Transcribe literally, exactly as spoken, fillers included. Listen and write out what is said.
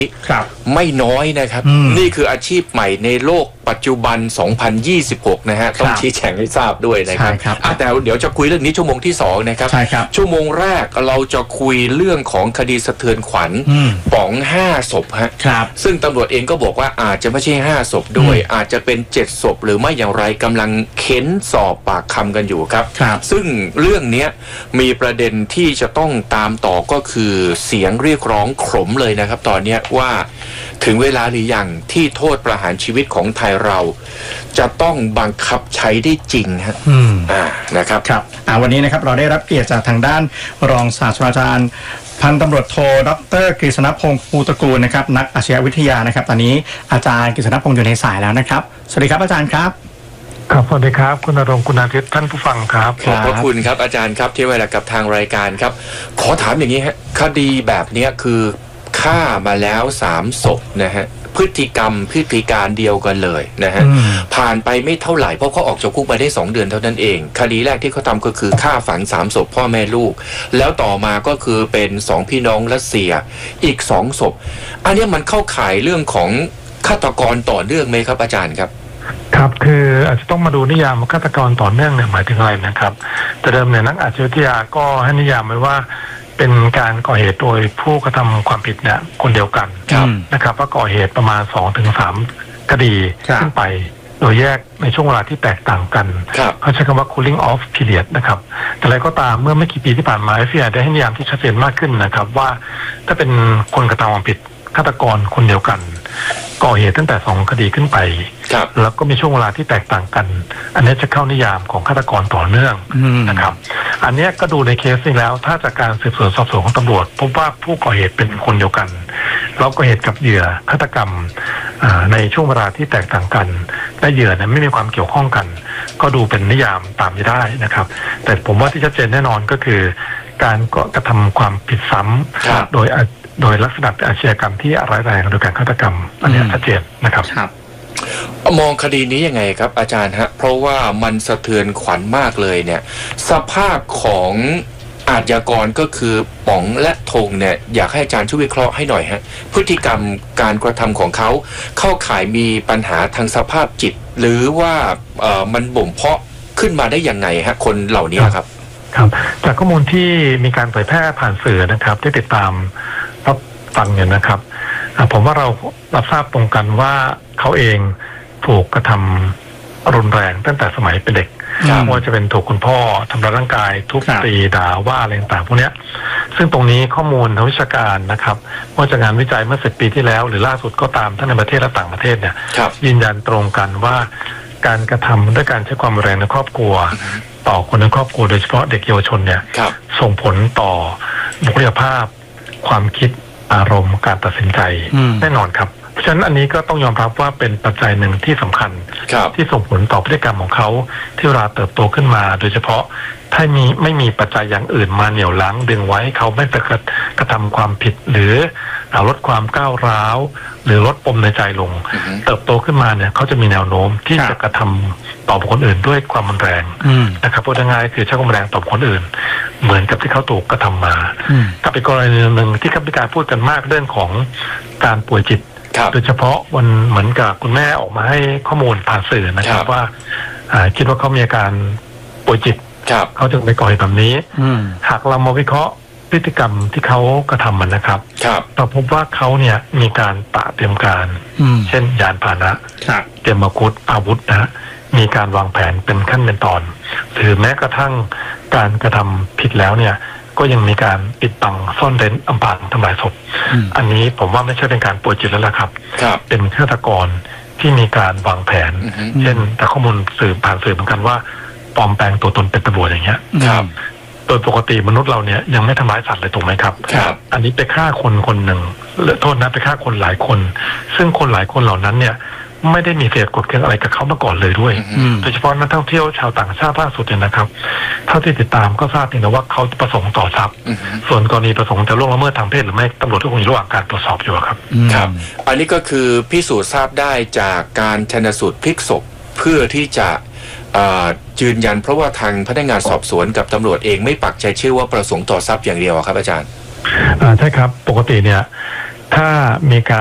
ครับไม่น้อยนะครับนี่คืออาชีพใหม่ในโลกปัจจุบันสองพันยี่สิบหกนะฮะต้องชี้แจงให้ทราบด้วยนะครับแต่เดี๋ยวจะคุยเรื่องนี้ชั่วโมงที่สองนะครับชั่วโมงแรกเราจะคุยเรื่องของคดีสะเทือนขวัญป๋องห้าศพฮะซึ่งตำรวจเองก็บอกว่าอาจจะไม่ใช่ห้าศพด้วยอาจจะเป็นเจ็ดศพหรือไม่อย่างไรกำลังเค้นสอบปากคำกันอยู่ครับซึ่งเรื่องนี้มีประเด็นที่จะต้องตามต่อก็คือเสียงเรียกร้องขมเลยนะครับตอนนี้ว่าถึงเวลาหรือยังที่โทษประหารชีวิตของไทยเราจะต้องบังคับใช้ได้จริงฮะอ่านะครับครับอ่าวันนี้นะครับเราได้รับเกียรติจากทางด้านรองศาสตราจารย์พันตำรวจโทดร.กฤษณพงศ์ภูตระกูลนะครับนักอาชญาวิทยานะครับตอนนี้อาจารย์กฤษณพงศ์อยู่ในสายแล้วนะครับสวัสดีครับอาจารย์ครับครับสวัสดีครับคุณณรงค์คุณอาทิตย์ท่านผู้ฟังครับขอบพระคุณครับอาจารย์ครับที่เวลากับทางรายการครับขอถามอย่างนี้ฮะคดีแบบนี้คือฆ่ามาแล้วสามศพนะฮะพฤติกรรมพฤติการเดียวกันเลยนะฮะผ่านไปไม่เท่าไหร่เพราะเขาออกจากคุกมาได้สองเดือนเท่านั้นเองคดีแรกที่เขาทำก็คือฆ่าฝังสามศพพ่อแม่ลูกแล้วต่อมาก็คือเป็นสองพี่น้องรัสเซียอีกสองศพอันนี้มันเข้าข่ายเรื่องของฆาตกรต่อเนื่องไหมครับอาจารย์ครับครับคืออาจจะต้องมาดูนิยามฆาตกรต่อเนื่องเนี่ยหมายถึงอะไรนะครับแต่เดิมเนี่ยนักอาชญาวิทยาก็ให้นิยามไว้ว่าเป็นการก่อเหตุโดยผู้กระทำความผิดเนี่ยคนเดียวกันนะครับว่าก่อเหตุประมาณ สองถึงสาม คดีขึ้นไปโดยแยกในช่วงเวลาที่แตกต่างกันเขาใช้คำว่า cooling off period นะครับแต่อะไรก็ตามเมื่อไม่กี่ปีที่ผ่านมา เอฟ บี ไอ ได้ให้นิยามที่ชัดเจนมากขึ้นนะครับว่าถ้าเป็นคนกระทำความผิดฆาตกรคนเดียวกันก่อเหตุตั้งแต่สองคดีขึ้นไปแล้วก็มีช่วงเวลาที่แตกต่างกันอันนี้จะเข้านิยามของฆาตกรต่อเนื่องนะครับอันนี้ก็ดูในเคสนี้แล้วถ้าจากการสืบสวนสอบสวนของตำรวจพบว่าผู้ก่อเหตุเป็นคนเดียวกันแล้วก่อเหตุกับเหยื่อฆาตกรรมในช่วงเวลาที่แตกต่างกันและเหยื่อนั้นไม่มีความเกี่ยวข้องกันก็ดูเป็นนิยามตามนี้ได้นะครับแต่ผมว่าที่ชัดเจนแน่นอนก็คือการกระทำความผิดซ้ำโดยโดยลักษณะอาชญากรรมที่ร้ายแรงโดยการฆาตกรรมอันนี้ชัดเจนนะครับมองคดีนี้ยังไงครับอาจารย์ฮะเพราะว่ามันสะเทือนขวัญมากเลยเนี่ยสภาพของอาชญากรก็คือป๋องและธงเนี่ยอยากให้อาจารย์ช่วยวิเคราะห์ให้หน่อยฮะพฤติกรรมการกระทำของเขาเข้าข่ายมีปัญหาทางสภาพจิตหรือว่าเอ่อมันบ่มเพาะขึ้นมาได้ยังไงฮะคนเหล่านี้ครับครับจากข้อมูลที่มีการเผยแพร่ผ่านสื่อนะครับที่ติดตามรับฟังเนี่ยนะครับผมว่าเรารับทราบตรงกันว่าเขาเองถูกกระทำรุนแรงตั้งแต่สมัยเป็นเด็กว่าจะเป็นถูกคุณพ่อทำร้ายร่างกายทุบตีด่าว่าอะไรต่างๆพวกนี้ซึ่งตรงนี้ข้อมูลทางวิชาการนะครับว่าจากงานวิจัยเมื่อสิบปีที่แล้วหรือล่าสุดก็ตามทั้งในประเทศและต่างประเทศเนี่ยยืนยันตรงกันว่าการกระทำด้วยการใช้ความรุนแรงในครอบครัวต่อคนในครอบครัวโดยเฉพาะเด็กเยาวชนเนี่ยส่งผลต่อบุคลิกภาพความคิดอารมณ์การตัดสินใจแน่นอนครับเพราะฉะนั้นอันนี้ก็ต้องยอมรับว่าเป็นปัจจัยหนึ่งที่สำคัญที่ส่งผลต่อพฤติกรรมของเขาที่เวลาเติบโตขึ้นมาโดยเฉพาะถ้ามีไม่มีปัจจัยอย่างอื่นมาเหนี่ยวรั้งดึงไว้เขาไม่ไปกระทำความผิดหรือลดความก้าวร้าวหรือลดปมในใจลงเติบโตขึ้นมาเนี่ยเขาจะมีแนวโน้มที่จะกระทำต่อบุคคลอื่นด้วยความรุนแรงนะครับพูดง่ายๆคือใช้ความรุนแรงต่อบุคคลอื่นเหมือนกับที่เขาถูกกระทำมากับอีกกรณีหนึ่งที่มีการพูดกันมากเรื่องของการป่วยจิตโดยเฉพาะวันเหมือนกับคุณแม่ออกมาให้ข้อมูลผ่านสื่อนะครับว่าคิดว่าเขามีอาการป่วยจิตเขาจึงไปก่อเหตุแบบนี้หากเรามาวิเคราะห์พฤติกรรมที่เขากระทำมันนะครับเราพบว่าเขาเนี่ยมีการตระเตรียมการเช่นยานพาหนะเตรียมอาวุธอาวุธนะมีการวางแผนเป็นขั้นเป็นตอนหรือแม้กระทั่งการกระทำผิดแล้วเนี่ยก็ยังมีการปิดบังซ่อนเร้นอำพรางทำลายศพอันนี้ผมว่าไม่ใช่เป็นการป่วยจิตแล้วล่ะครับเป็นฆาตกรที่มีการวางแผนเช่นแต่ข้อมูลสื่อผ่านสื่อเหมือนกันว่าปลอมแปลงตัวตนเป็นตำรวจอย่างเงี้ยโดยปกติมนุษย์เราเนี่ยยังไม่ทำร้ายสัตว์เลยถูกไหมครับอันนี้ไปฆ่าคนคนหนึ่งโทษนะไปฆ่าคนหลายคนซึ่งคนหลายคนเหล่านั้นเนี่ยไม่ได้มีเหตุกดเกลื่อนอะไรกับเขามาก่อนเลยด้วยโดยเฉพาะนักท่องเที่ยวชาวต่างชาติล่าสุดเนี่ยนะครับเท่าที่ติดตามก็ทราบเพียงแต่ว่าเขาประสงค์ต่อทรัพย์ส่วนกรณีประสงค์จะล่วงละเมิดทางเพศหรือไม่ตำรวจก็คงอยู่ระหว่างการตรวจสอบอยู่ครับครับอันนี้ก็คือพิสูจน์ทราบได้จากการชันสูตรพลิกศพเพื่อที่จะยืนยันเพราะว่าทางพนักงานสอบสวนกับตำรวจเองไม่ปักใจเชื่อว่าประสงค์ต่อทรัพย์อย่างเดียวครับอาจารย์ใช่ครับปกติเนี่ยถ้ามีการ